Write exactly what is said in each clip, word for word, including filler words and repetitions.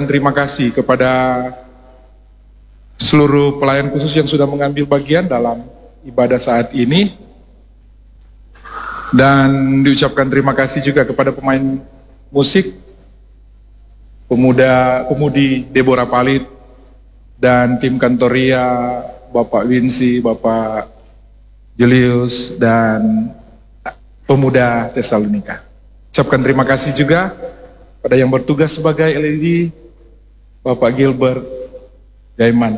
ucapkan terima kasih kepada seluruh pelayan khusus yang sudah mengambil bagian dalam ibadah saat ini. Dan diucapkan terima kasih juga kepada pemain musik, pemuda pemudi Deborah Palit, dan tim kantoria, Bapak Winsi, Bapak Julius, dan pemuda Tesalonika. Ucapkan terima kasih juga pada yang bertugas sebagai L E D, Bapak Gilbert Gaiman,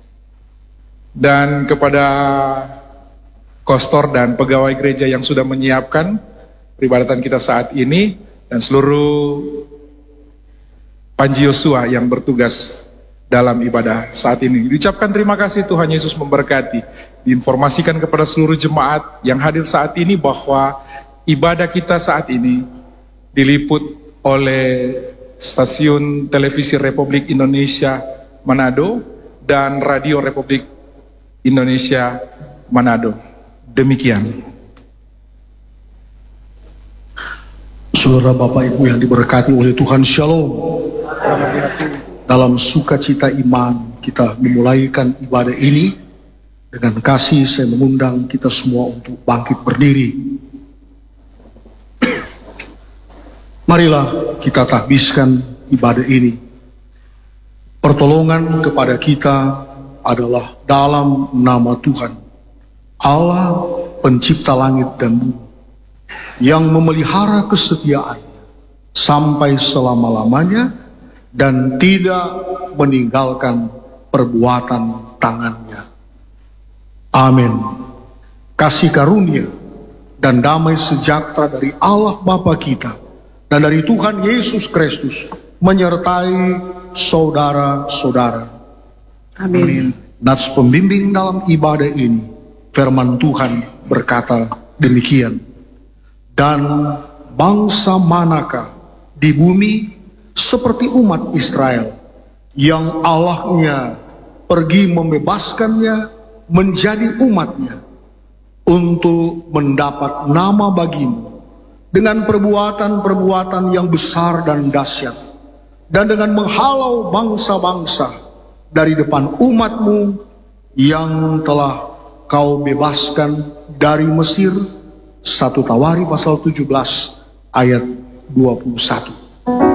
dan kepada kostor dan pegawai gereja yang sudah menyiapkan peribadatan kita saat ini, dan seluruh Panji Yosua yang bertugas dalam ibadah saat ini. Diucapkan terima kasih, Tuhan Yesus memberkati. Diinformasikan kepada seluruh jemaat yang hadir saat ini bahwa ibadah kita saat ini diliput oleh stasiun televisi Republik Indonesia Manado dan Radio Republik Indonesia Manado. Demikian. Saudara Bapak Ibu yang diberkati oleh Tuhan, Shalom. Dalam sukacita iman kita memulaikan ibadah ini. Dengan kasih saya mengundang kita semua untuk bangkit berdiri. Marilah kita tahbiskan ibadah ini. Pertolongan kepada kita adalah dalam nama Tuhan, Allah pencipta langit dan bumi, yang memelihara kesetiaannya sampai selama-lamanya dan tidak meninggalkan perbuatan tangannya. Amin. Kasih karunia dan damai sejahtera dari Allah Bapa kita dan dari Tuhan Yesus Kristus menyertai saudara-saudara. Amin. Nats pembimbing dalam ibadah ini, firman Tuhan berkata demikian. Dan bangsa manakah di bumi seperti umat Israel yang Allahnya pergi membebaskannya menjadi umatnya untuk mendapat nama bagimu dengan perbuatan-perbuatan yang besar dan dahsyat, dan dengan menghalau bangsa-bangsa dari depan umatmu yang telah kau bebaskan dari Mesir. Satu Tawari pasal tujuh belas ayat dua puluh satu.